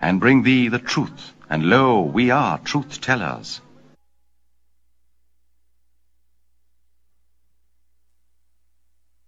and bring thee the truth. And lo, we are truth tellers.